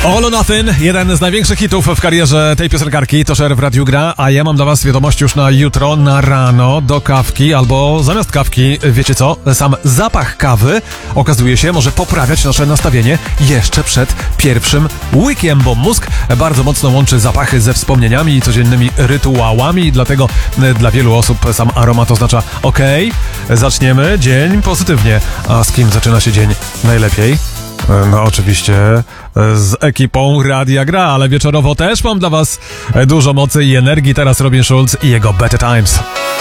All or Nothing, jeden z największych hitów w karierze tej piosenkarki, to Cher w radiu gra, a ja mam dla was wiadomość już na jutro, na rano, do kawki albo zamiast kawki, wiecie co, sam zapach kawy okazuje się może poprawiać nasze nastawienie jeszcze przed pierwszym łykiem, bo mózg bardzo mocno łączy zapachy ze wspomnieniami i codziennymi rytuałami, dlatego dla wielu osób sam aromat oznacza zaczniemy dzień pozytywnie. A z kim zaczyna się dzień najlepiej? No oczywiście z ekipą Radia Gra, ale wieczorowo też mam dla was dużo mocy i energii. Teraz Robin Schulz i jego Better Times.